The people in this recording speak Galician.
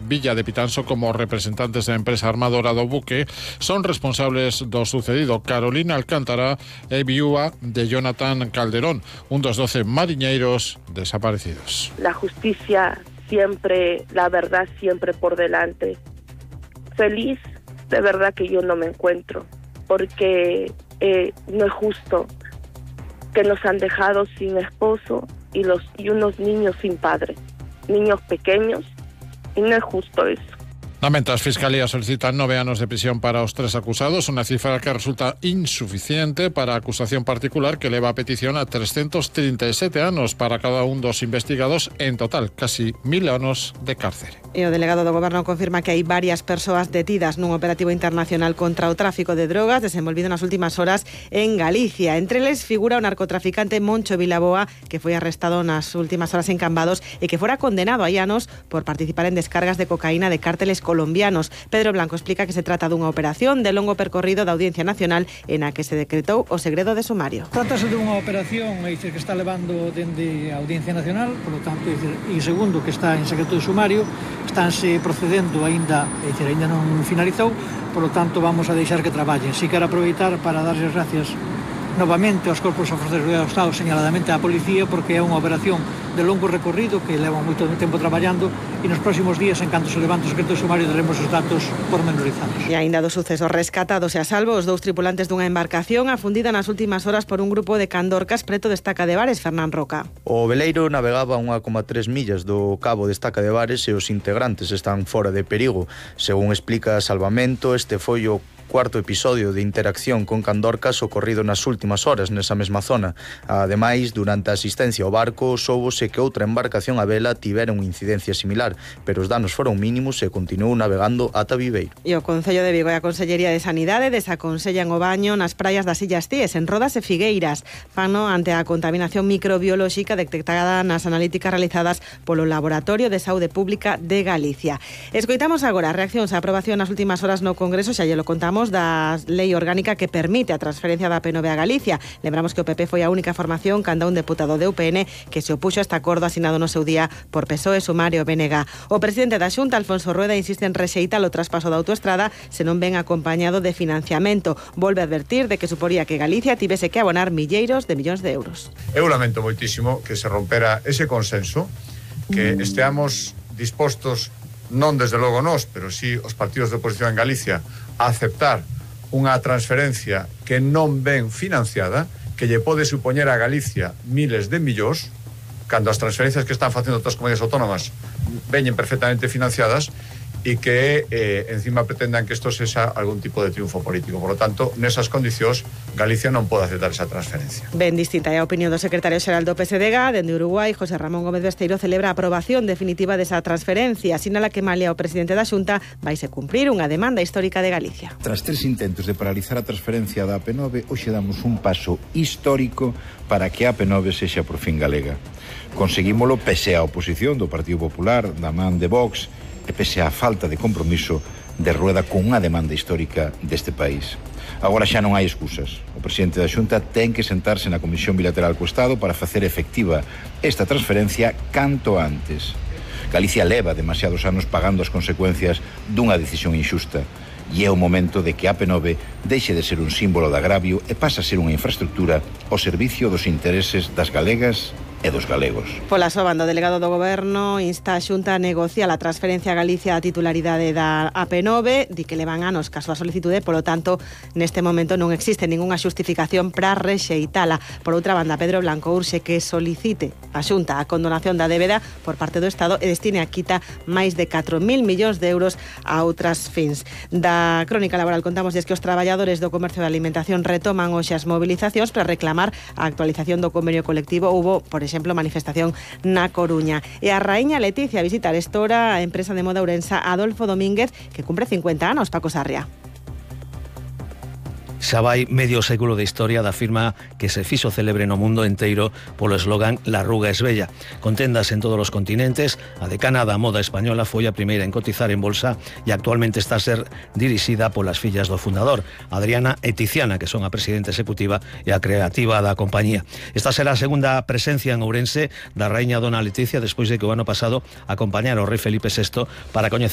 Villa de Pitanso como representantes da empresa armadora do buque son responsables do sucedido. Carolina Alcántara é viúva de Jonathan Calderón, un dos 12 mariñeiros desaparecidos. La justicia siempre, la verdad siempre por delante. Feliz, de verdad que yo no me encuentro, porque no es justo que nos han dejado sin esposo y unos niños sin padre, niños pequeños, y no es justo eso. Mentres, Fiscalía solicita 9 anos de prisión para os 3 acusados, unha cifra que resulta insuficiente para a acusación particular que leva a petición a 337 anos para cada un dos investigados, en total casi 1000 anos de cárcere. E o delegado do Goberno confirma que hai varias persoas detidas nun operativo internacional contra o tráfico de drogas desenvolvido nas últimas horas en Galicia. Entre eles figura o narcotraficante Moncho Vilaboa, que foi arrestado nas últimas horas en Cambados e que fora condenado a anos por participar en descargas de cocaína de cárteles colombianos. Pedro Blanco explica que se trata dunha operación de longo percorrido da Audiencia Nacional en a que se decretou o segredo de sumario. Trátase dunha operación que está levando dende a Audiencia Nacional, por lo tanto, e segundo que está en secreto de sumario, estánse procedendo aínda non finalizou, por lo tanto vamos a deixar que traballen. Si quero aproveitar para darles gracias novamente aos corpos de seguridade do Estado, señaladamente á Policía, porque é unha operación de longo recorrido que leva moito tempo traballando e nos próximos días, en canto se levante o secreto de sumario, daremos os datos pormenorizados. E aínda dos sucesos rescatados e a salvo, os 2 tripulantes dunha embarcación afundida nas últimas horas por un grupo de candorcas preto de Estaca de Bares, Fernán Roca. O veleiro navegaba a 1,3 millas do cabo de Estaca de Bares e os integrantes están fora de perigo. Según explica Salvamento, este foi o cuarto episodio de interacción con candorcas ocorrido nas últimas horas nesa mesma zona. Ademais, durante a asistencia ao barco, soubose que outra embarcación a vela tivera unha incidencia similar, pero os danos foron mínimos e continuou navegando ata Viveiro. E o Concello de Vigo e a Consellería de Sanidade desaconsellan o baño nas praias das Illas Cíes, en Rodas e Figueiras, pano ante a contaminación microbiolóxica detectada nas analíticas realizadas polo Laboratorio de Saúde Pública de Galicia. Escoitamos agora as reaccións á aprobación nas últimas horas no Congreso, xa lle lo contamos, da lei orgánica que permite a transferencia da P9 a Galicia. Lembramos que o PP foi a única formación canda un deputado de UPN que se opuxo a este acordo asinado no seu día por PSOE, Sumar e o BNG. O presidente da Xunta, Alfonso Rueda, insiste en rexeitar o traspaso da autoestrada se non ven acompañado de financiamento. Volve a advertir de que suporía que Galicia tivese que abonar milleiros de millóns de euros. Eu lamento moitísimo que se rompera ese consenso, que esteamos dispostos, non desde logo nós, pero sí os partidos de oposición en Galicia, a aceptar unha transferencia que non ven financiada, que lle pode supoñer a Galicia miles de millóns, cando as transferencias que están facendo outras comunidades autónomas veñen perfectamente financiadas, e que encima pretendan que isto sexa algún tipo de triunfo político. Por lo tanto, nesas condicións, Galicia non pode aceptar esa transferencia. Ben distinta é a opinión do secretario xeral do PSDG, dende Uruguai, José Ramón Gómez Besteiro, celebra a aprobación definitiva desa transferencia. Sinala que malia o presidente da Xunta vaise cumprir unha demanda histórica de Galicia. Tras 3 intentos de paralizar a transferencia da AP9, hoxe damos un paso histórico para que a AP9 sexa por fin galega. Conseguímolo pese a oposición do Partido Popular, da man de Vox, e pese á falta de compromiso de Rueda con unha demanda histórica deste país. Agora xa non hai excusas. O presidente da Xunta ten que sentarse na Comisión Bilateral co Estado para facer efectiva esta transferencia canto antes. Galicia leva demasiados anos pagando as consecuencias dunha decisión inxusta e é o momento de que a AP9 deixe de ser un símbolo de agravio e pase a ser unha infraestructura ao servicio dos intereses das galegas e dos galegos. Pola súa banda, o delegado do Goberno insta a Xunta a negociar a transferencia a Galicia a titularidade da AP9, di que levan anos caso a solicitude, polo tanto, neste momento non existe ningunha xustificación para rexeitala. Por outra banda, Pedro Blanco urxe que solicite a Xunta a condonación da débeda por parte do Estado e destine a quita máis de 4.000 millóns de euros a outras fins. Da crónica laboral contamos que os traballadores do comercio de alimentación retoman hoxe as movilizacións para reclamar a actualización do convenio colectivo. Hubo, por exemplo, manifestación na Coruña. E a raíña Leticia visita arestora a empresa de moda ourensa Adolfo Domínguez, que cumpre 50 anos. Paco Sarria. Xa vai medio século de historia da firma que se fixo celebre no mundo enteiro polo eslogan La Ruga es Bella. Con tendas en todos os continentes, a decana da moda española foi a primeira en cotizar en bolsa e actualmente está a ser dirixida polas fillas do fundador, Adriana e Tiziana, que son a presidenta executiva e a creativa da compañía. Esta será a segunda presencia en Ourense da raíña dona Leticia despois de que o ano pasado acompañara o rei Felipe VI para coñecer